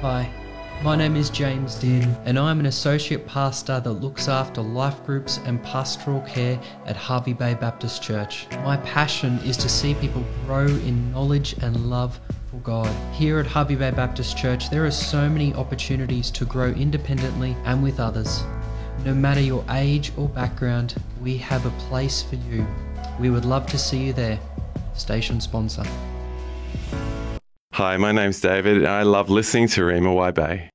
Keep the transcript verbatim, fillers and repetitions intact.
Hi, my name is James Dearden and I'm an associate pastor that looks after life groups and pastoral care at Hervey Bay Baptist Church. My passion is to see people grow in knowledge and love for God. Here at Hervey Bay Baptist Church, there are so many opportunities to grow independently and with others. No matter your age or background, we have a place for you. We would love to see you there. Station sponsor. Hi, my name's David and I love listening to Rima Y Bay.